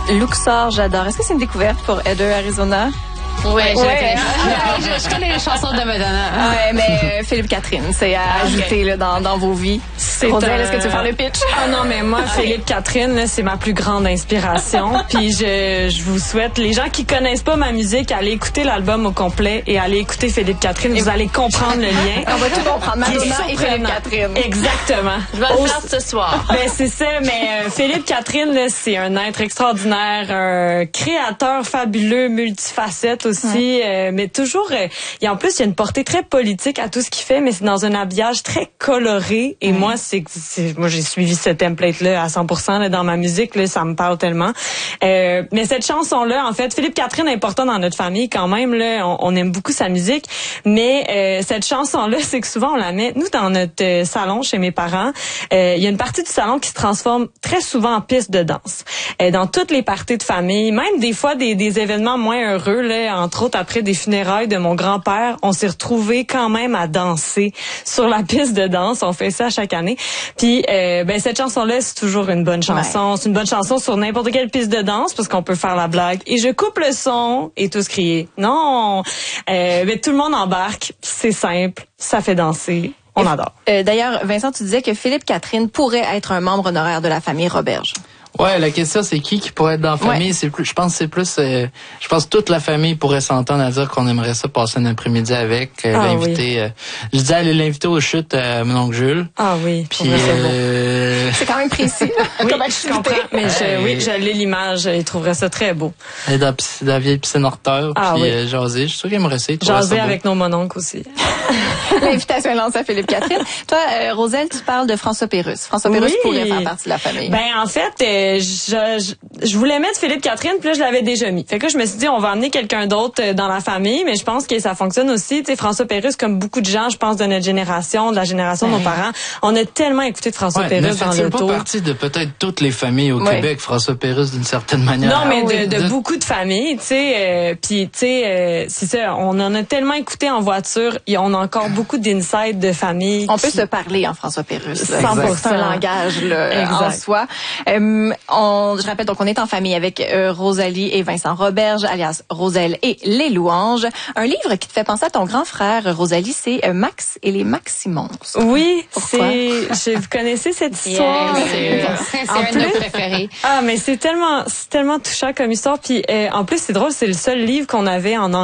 Luxor, j'adore. Est-ce que c'est une découverte pour Heather Arizona? Oui, Ouais. je connais les chansons de Madonna. Ouais, mais Philippe Catherine, c'est à ajouter là, dans vos vies. Roselle, est-ce que tu veux faire le pitch? Ah non, mais moi, Philippe Catherine, là, c'est ma plus grande inspiration. Puis je vous souhaite, les gens qui connaissent pas ma musique, allez écouter l'album au complet et allez écouter Philippe Catherine. Vous allez comprendre le lien. On va tout comprendre. Madonna et Philippe Catherine. Exactement. Je vais le faire ce soir. Ben c'est ça, mais Philippe Catherine, là, c'est un être extraordinaire, un créateur fabuleux, multifacette aussi, mais toujours, en plus, il y a une portée très politique à tout ce qu'il fait, mais c'est dans un habillage très coloré. Et moi, moi j'ai suivi ce template-là à 100% là, dans ma musique, là, ça me parle tellement. Mais cette chanson-là, en fait, Philippe Catherine est important dans notre famille quand même. Là, on aime beaucoup sa musique, mais cette chanson-là, c'est que souvent on la met, nous, dans notre salon chez mes parents. Il y a une partie du salon qui se transforme très souvent en piste de danse. Dans toutes les parties de famille, même des fois des événements moins heureux, là, entre autres après des funérailles de mon grand-père, on s'est retrouvés quand même à danser sur la piste de danse. On fait ça chaque année. Puis cette chanson-là, c'est toujours une bonne chanson. Ouais. C'est une bonne chanson sur n'importe quelle piste de danse parce qu'on peut faire la blague. Et je coupe le son et tous crier. Non! Mais tout le monde embarque. C'est simple. Ça fait danser. On adore. D'ailleurs, Vincent, tu disais que Philippe Catherine pourrait être un membre honoraire de la famille Roberge. Ouais, la question c'est qui pourrait être dans la famille. Ouais. C'est plus, je pense que toute la famille pourrait s'entendre à dire qu'on aimerait ça passer un après-midi avec, l'inviter. Oui. Je disais aller l'inviter aux chutes à mon oncle Jules. Ah oui. Puis c'est quand même précis. Oui, je comprends. Mais je lis l'image. Il trouverait ça très beau. Et dans la vieille piscine Horteur. Puis jaser. Je suis sûr qu'il aimerait ça. Jaser avec nos mononcles aussi. L'invitation est lancée à Philippe Catherine. Toi, Roselle, tu parles de François Pérusse. François Pérusse pourrait faire partie de la famille. Ben en fait, je voulais mettre Philippe Catherine, puis là je l'avais déjà mis. Fait que là, je me suis dit on va amener quelqu'un d'autre dans la famille, mais je pense que ça fonctionne aussi. Tu sais, François Pérusse, comme beaucoup de gens, je pense de notre génération, de la génération de nos parents, on a tellement écouté de François Pérusse dans le tour. Pas partie de peut-être toutes les familles au Québec, François Pérusse d'une certaine manière. Non, mais de beaucoup de familles, tu sais. Puis tu sais, c'est ça. On en a tellement écouté en voiture. On a encore beaucoup d'insides de famille. On peut se parler en François Pérusse. 100%. C'est un langage là, en soi. Je rappelle donc on est en famille avec Rosalie et Vincent Roberge, alias Roselle et les Louanges. Un livre qui te fait penser à ton grand frère, Rosalie, c'est Max et les Maximons. Oui, vous connaissez cette histoire. C'est un de nos préférés. Ah, mais c'est tellement touchant comme histoire. Puis en plus, c'est drôle, c'est le seul livre qu'on avait en